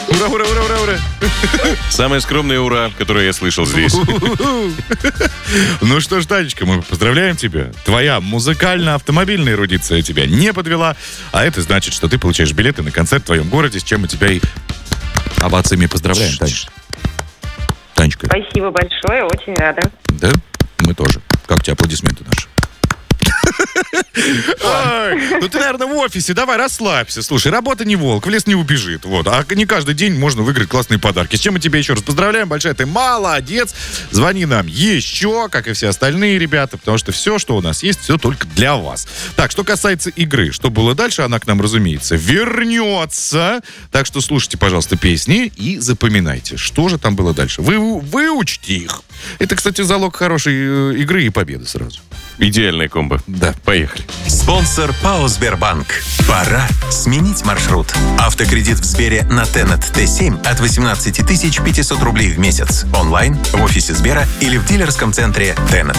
Ура, ура, ура, ура, ура. Самое скромное ура, которое я слышал здесь. Ну что ж, Танечка, мы поздравляем тебя. Твоя музыкально-автомобильная эрудиция тебя не подвела. А это значит, что ты получаешь билеты на концерт в твоем городе, с чем мы тебя и овациями поздравляем, Танечка. Танечка. Спасибо большое, очень рада. Да? Мы тоже. Как тебе аплодисменты наши? Ну ты, наверное, в офисе. Давай, расслабься. Слушай, работа не волк, в лес не убежит. Вот. А не каждый день можно выиграть классные подарки. С чем мы тебя еще раз поздравляем. Большая ты молодец. Звони нам еще, как и все остальные ребята, потому что все, что у нас есть, все только для вас. Так, что касается игры, что было дальше, она к нам, разумеется, вернется. Так что слушайте, пожалуйста, песни и запоминайте, что же там было дальше. Выучите их. Это, кстати, залог хорошей игры и победы сразу. Идеальная комбо. Да. Поехали. Спонсор ПАО «Сбербанк». Пора сменить маршрут. Автокредит в Сбере на Тенет Т7 от 18 500 рублей в месяц. Онлайн, в офисе Сбера или в дилерском центре Тенет.